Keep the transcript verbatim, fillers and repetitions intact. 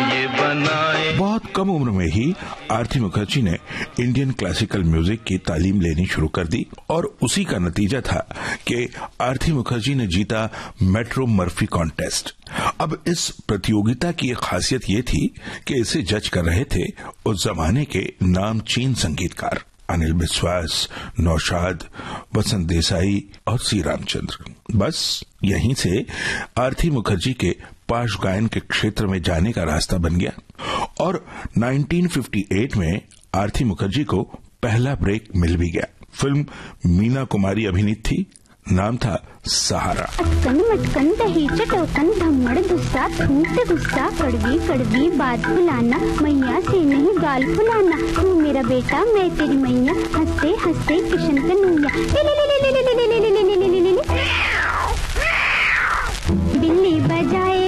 ये बनाए। बहुत कम उम्र में ही आरती मुखर्जी ने इंडियन क्लासिकल म्यूजिक की तालीम लेनी शुरू कर दी और उसी का नतीजा था कि आरती मुखर्जी ने जीता मेट्रो मर्फी कॉन्टेस्ट। अब इस प्रतियोगिता की एक खासियत ये थी कि इसे जज कर रहे थे उस जमाने के नामचीन संगीतकार अनिल बिस्वास, नौशाद, वसंत देसाई और सी रामचंद्र। बस यहीं से आरती मुखर्जी के पार्श्व गायन के क्षेत्र में जाने का रास्ता बन गया और उन्नीस सौ अट्ठावन में आरती मुखर्जी को पहला ब्रेक मिल भी गया। फिल्म मीना कुमारी अभिनीत थी, नाम था सहारा। अटकन मटकन दही चटोकन धम्मड़ गुस्सा फूट गुस्सा कड़वी कड़वी बात फुलाना मैया से नहीं गाल फुलाना तू मेरा बेटा मैं तेरी मैया हंसते हंसते किशन कन्हैया।